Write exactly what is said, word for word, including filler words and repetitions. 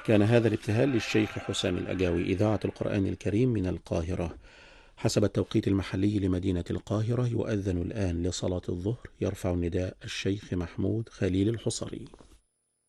كان هذا الابتهال للشيخ حسام الأجاوي، إذاعة القرآن الكريم من القاهرة. حسب التوقيت المحلي لمدينة القاهرة، يؤذن الآن لصلاة الظهر. يرفع النداء الشيخ محمود خليل الحصري.